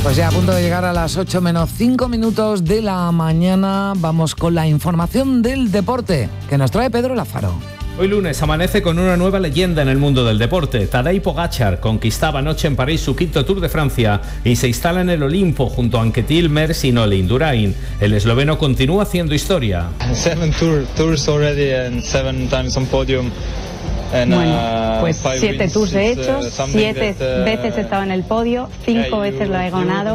Pues ya a punto de llegar a las 8 menos 5 minutos de la mañana, vamos con la información del deporte que nos trae Pedro Lázaro. Hoy lunes amanece con una nueva leyenda en el mundo del deporte. Tadej Pogačar conquistaba anoche en París su quinto Tour de Francia y se instala en el Olimpo junto a Anquetil, Merckx y Nole Indurain. El esloveno continúa haciendo historia. 7 tours already and 7 times on podium. Bueno, pues 7 tours he hecho, 7 veces he estado en el podio, 5 veces lo he ganado.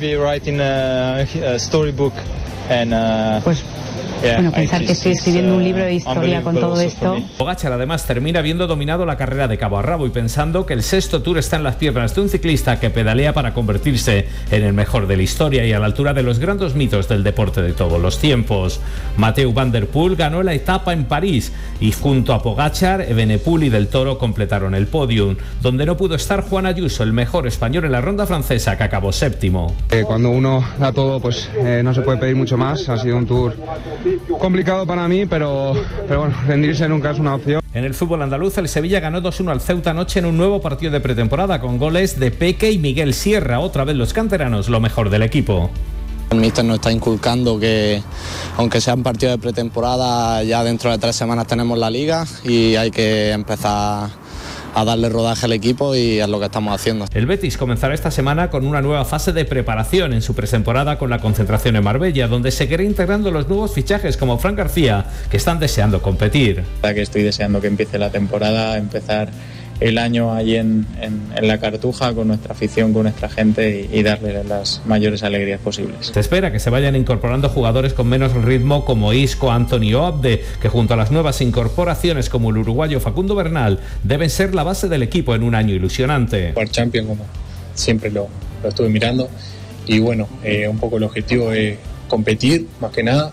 Pues bueno, pensar que estoy escribiendo un libro de historia con todo esto. Pogačar además termina habiendo dominado la carrera de cabo a rabo y pensando que el sexto Tour está en las piernas de un ciclista que pedalea para convertirse en el mejor de la historia y a la altura de los grandes mitos del deporte de todos los tiempos. Mathieu van der Poel ganó la etapa en París y junto a Pogačar, Evenepoel y Del Toro completaron el podium, donde no pudo estar Juan Ayuso, el mejor español en la ronda francesa, que acabó séptimo. Cuando uno da todo, pues no se puede pedir mucho más. Ha sido un Tour complicado para mí, pero bueno, rendirse nunca es una opción. En el fútbol andaluz, el Sevilla ganó 2-1 al Ceuta anoche en un nuevo partido de pretemporada con goles de Peque y Miguel Sierra, otra vez los canteranos, lo mejor del equipo. El míster nos está inculcando que, aunque sea un partido de pretemporada, ya dentro de 3 semanas tenemos la liga y hay que empezar a darle rodaje al equipo y es lo que estamos haciendo. El Betis comenzará esta semana con una nueva fase de preparación en su pretemporada con la concentración en Marbella, donde seguirá integrando los nuevos fichajes como Fran García, que están deseando competir. Que estoy deseando que empiece la temporada, empezar el año allí en la Cartuja con nuestra afición, con nuestra gente y darle las mayores alegrías posibles. Se espera que se vayan incorporando jugadores con menos ritmo como Isco, Anthony o Abde, que junto a las nuevas incorporaciones como el uruguayo Facundo Bernal deben ser la base del equipo en un año ilusionante. Jugar Champions, como siempre lo estuve mirando, y bueno, un poco el objetivo es competir, más que nada,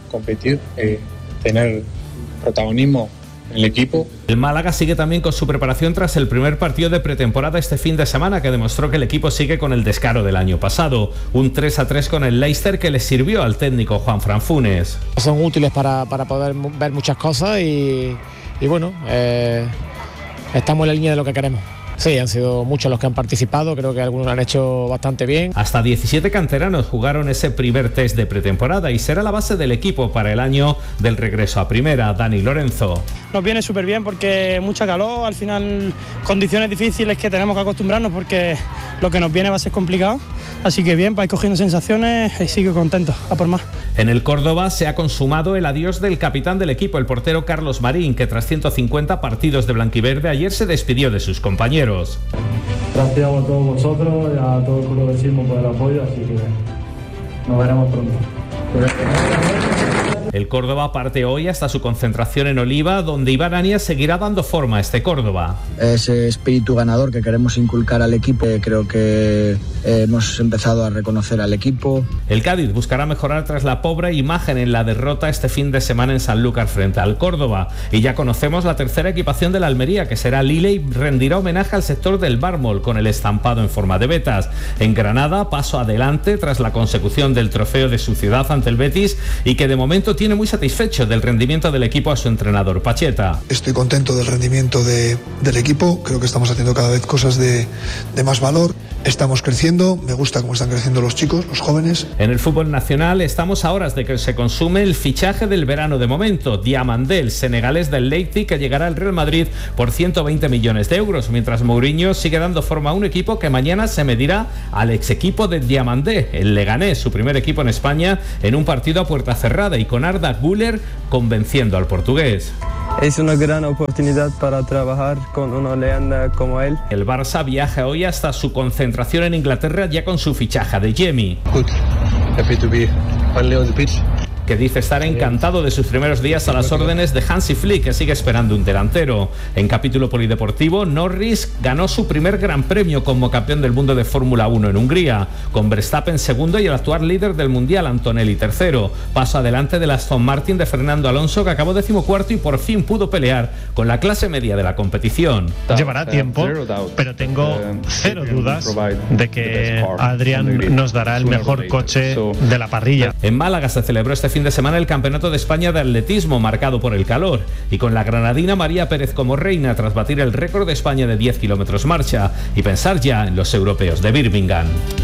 tener protagonismo en el equipo. El Málaga sigue también con su preparación tras el primer partido de pretemporada este fin de semana, que demostró que el equipo sigue con el descaro del año pasado. Un 3-3 con el Leicester que le sirvió al técnico Juanfran Funes. Son útiles para poder ver muchas cosas y bueno, estamos en la línea de lo que queremos. Sí, han sido muchos los que han participado, creo que algunos lo han hecho bastante bien. Hasta 17 canteranos jugaron ese primer test de pretemporada y será la base del equipo para el año del regreso a primera. Dani Lorenzo. Nos viene súper bien porque mucha calor, al final condiciones difíciles que tenemos que acostumbrarnos porque lo que nos viene va a ser complicado. Así que bien, vais cogiendo sensaciones y sigo contento, a por más. En el Córdoba se ha consumado el adiós del capitán del equipo, el portero Carlos Marín, que tras 150 partidos de blanquiverde ayer se despidió de sus compañeros. Gracias a todos vosotros y a todo el club de Sismo por el apoyo, así que nos veremos pronto. El Córdoba parte hoy hasta su concentración en Oliva, donde Iván Anias seguirá dando forma a este Córdoba. Ese espíritu ganador que queremos inculcar al equipo, creo que hemos empezado a reconocer al equipo. El Cádiz buscará mejorar tras la pobre imagen en la derrota este fin de semana en Sanlúcar frente al Córdoba. Y ya conocemos la tercera equipación de la Almería, que será Lille y rendirá homenaje al sector del mármol con el estampado en forma de vetas. En Granada, paso adelante tras la consecución del trofeo de su ciudad ante el Betis y que de momento tiene muy satisfecho del rendimiento del equipo a su entrenador Pacheta. Estoy contento del rendimiento del equipo, creo que estamos haciendo cada vez cosas de más valor, estamos creciendo, me gusta cómo están creciendo los chicos, los jóvenes. En el fútbol nacional estamos a horas de que se consume el fichaje del verano de momento, Diamandé, el senegalés del Leipzig, que llegará al Real Madrid por 120 millones de euros, mientras Mourinho sigue dando forma a un equipo que mañana se medirá al ex equipo de Diamandé, el Leganés, su primer equipo en España, en un partido a puerta cerrada y con Arda Güler convenciendo al portugués. Es una gran oportunidad para trabajar con una leyenda como él. El Barça viaja hoy hasta su concentración en Inglaterra ya con su fichaje de Jamie. Happy to be finally on the pitch. Que dice estar encantado de sus primeros días a las órdenes de Hansi Flick, que sigue esperando un delantero. En capítulo polideportivo, Norris ganó su primer gran premio como campeón del mundo de Fórmula 1 en Hungría, con Verstappen segundo y el actual líder del mundial, Antonelli, tercero. Paso adelante del Aston Martin de Fernando Alonso, que acabó 14º y por fin pudo pelear con la clase media de la competición. Llevará tiempo, pero tengo cero dudas de que Adrián nos dará el mejor coche de la parrilla. En Málaga se celebró este fin de semana el Campeonato de España de Atletismo, marcado por el calor, y con la granadina María Pérez como reina tras batir el récord de España de 10 kilómetros marcha y pensar ya en los europeos de Birmingham.